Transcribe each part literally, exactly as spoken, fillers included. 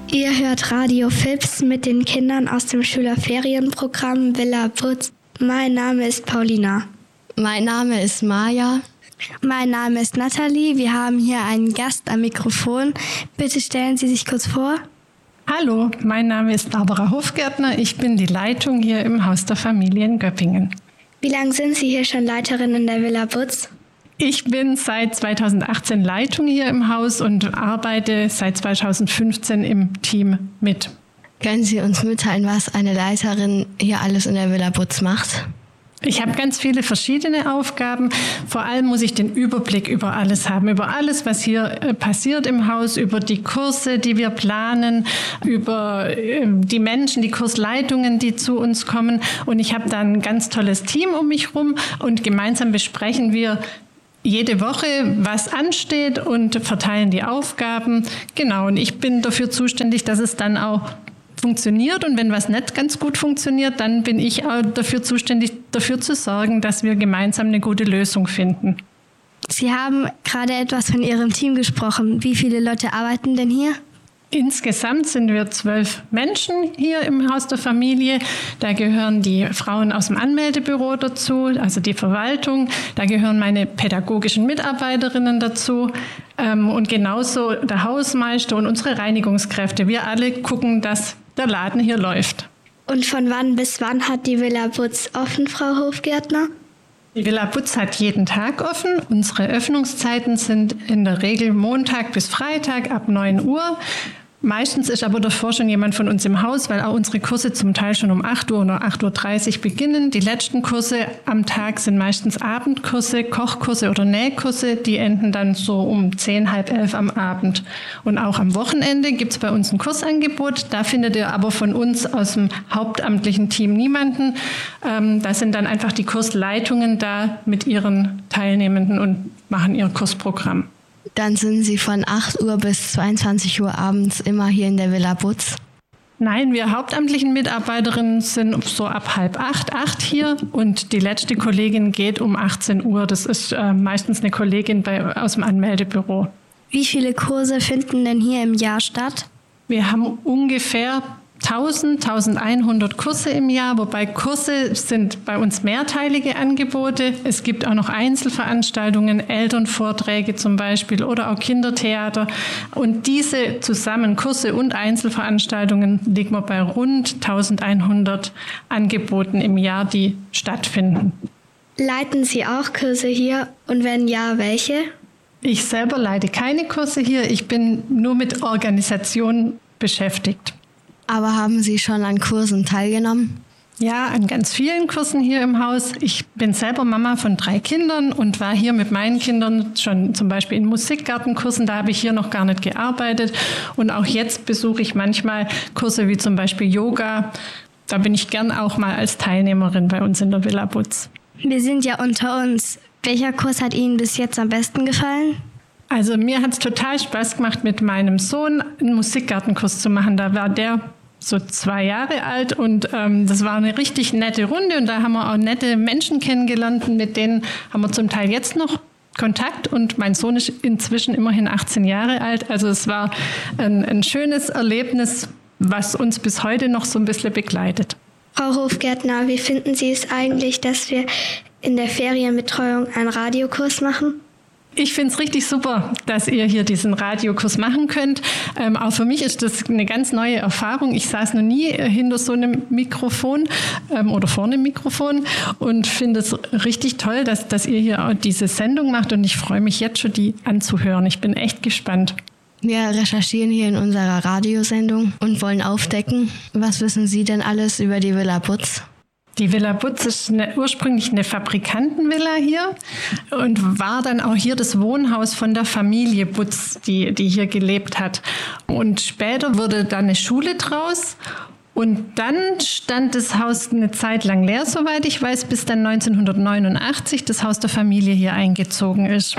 Ihr hört Radio Fips mit den Kindern aus dem Schülerferienprogramm Villa Butz. Mein Name ist Paulina. Mein Name ist Maja. Mein Name ist Nathalie. Wir haben hier einen Gast am Mikrofon. Bitte stellen Sie sich kurz vor. Hallo, mein Name ist Barbara Hofgärtner. Ich bin die Leitung hier im Haus der Familie in Göppingen. Wie lange sind Sie hier schon Leiterin in der Villa Butz? Ich bin seit zweitausendachtzehn Leitung hier im Haus und arbeite seit zweitausendfünfzehn im Team mit. Können Sie uns mitteilen, was eine Leiterin hier alles in der Villa Butz macht? Ich habe ganz viele verschiedene Aufgaben. Vor allem muss ich den Überblick über alles haben, über alles, was hier äh, passiert im Haus, über die Kurse, die wir planen, über äh, die Menschen, die Kursleitungen, die zu uns kommen. Und ich habe da ein ganz tolles Team um mich rum und gemeinsam besprechen wir jede Woche, was ansteht und verteilen die Aufgaben. Genau, und ich bin dafür zuständig, dass es dann auch funktioniert. Und wenn was nicht ganz gut funktioniert, dann bin ich auch dafür zuständig, dafür zu sorgen, dass wir gemeinsam eine gute Lösung finden. Sie haben gerade etwas von Ihrem Team gesprochen. Wie viele Leute arbeiten denn hier? Insgesamt sind wir zwölf Menschen hier im Haus der Familie. Da gehören die Frauen aus dem Anmeldebüro dazu, also die Verwaltung. Da gehören meine pädagogischen Mitarbeiterinnen dazu und genauso der Hausmeister und unsere Reinigungskräfte. Wir alle gucken, dass der Laden hier läuft. Und von wann bis wann hat die Villa Butz offen, Frau Hofgärtner? Die Villa Butz hat jeden Tag offen. Unsere Öffnungszeiten sind in der Regel Montag bis Freitag ab neun Uhr. Meistens ist aber davor schon jemand von uns im Haus, weil auch unsere Kurse zum Teil schon um acht Uhr oder acht Uhr dreißig beginnen. Die letzten Kurse am Tag sind meistens Abendkurse, Kochkurse oder Nähkurse. Die enden dann so um zehn, halb elf am Abend. Und auch am Wochenende gibt es bei uns ein Kursangebot. Da findet ihr aber von uns aus dem hauptamtlichen Team niemanden. Ähm, da sind dann einfach die Kursleitungen da mit ihren Teilnehmenden und machen ihr Kursprogramm. Dann sind Sie von acht Uhr bis zweiundzwanzig Uhr abends immer hier in der Villa Butz? Nein, wir hauptamtlichen Mitarbeiterinnen sind so ab halb acht, acht hier und die letzte Kollegin geht um achtzehn Uhr. Das ist äh, meistens eine Kollegin bei, aus dem Anmeldebüro. Wie viele Kurse finden denn hier im Jahr statt? Wir haben ungefähr tausend, eintausendeinhundert Kurse im Jahr, wobei Kurse sind bei uns mehrteilige Angebote. Es gibt auch noch Einzelveranstaltungen, Elternvorträge zum Beispiel oder auch Kindertheater. Und diese zusammen, Kurse und Einzelveranstaltungen, liegen wir bei rund eintausendeinhundert Angeboten im Jahr, die stattfinden. Leiten Sie auch Kurse hier und wenn ja, welche? Ich selber leite keine Kurse hier. Ich bin nur mit Organisation beschäftigt. Aber haben Sie schon an Kursen teilgenommen? Ja, an ganz vielen Kursen hier im Haus. Ich bin selber Mama von drei Kindern und war hier mit meinen Kindern schon zum Beispiel in Musikgartenkursen. Da habe ich hier noch gar nicht gearbeitet. Und auch jetzt besuche ich manchmal Kurse wie zum Beispiel Yoga. Da bin ich gern auch mal als Teilnehmerin bei uns in der Villa Butz. Wir sind ja unter uns. Welcher Kurs hat Ihnen bis jetzt am besten gefallen? Also mir hat es total Spaß gemacht, mit meinem Sohn einen Musikgartenkurs zu machen. Da war der so zwei Jahre alt und ähm, das war eine richtig nette Runde und da haben wir auch nette Menschen kennengelernt und mit denen haben wir zum Teil jetzt noch Kontakt und mein Sohn ist inzwischen immerhin achtzehn Jahre alt. Also es war ein, ein schönes Erlebnis, was uns bis heute noch so ein bisschen begleitet. Frau Hofgärtner, wie finden Sie es eigentlich, dass wir in der Ferienbetreuung einen Radiokurs machen? Ich finde es richtig super, dass ihr hier diesen Radiokurs machen könnt. Ähm, auch für mich ist das eine ganz neue Erfahrung. Ich saß noch nie hinter so einem Mikrofon ähm, oder vor einem Mikrofon und finde es richtig toll, dass, dass ihr hier auch diese Sendung macht und ich freue mich jetzt schon, die anzuhören. Ich bin echt gespannt. Wir recherchieren hier in unserer Radiosendung und wollen aufdecken, was wissen Sie denn alles über die Villa Butz? Die Villa Butz ist eine, ursprünglich eine Fabrikantenvilla hier und war dann auch hier das Wohnhaus von der Familie Butz, die, die hier gelebt hat. Und später wurde da eine Schule draus und dann stand das Haus eine Zeit lang leer, soweit ich weiß, bis dann neunzehnhundertneunundachtzig das Haus der Familie hier eingezogen ist.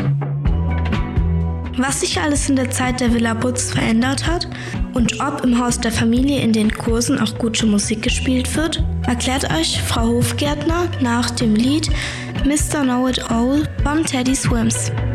Was sich alles in der Zeit der Villa Butz verändert hat und ob im Haus der Familie in den Kursen auch gute Musik gespielt wird, erklärt euch Frau Hofgärtner nach dem Lied Mister Know-It-All von Teddy Swims.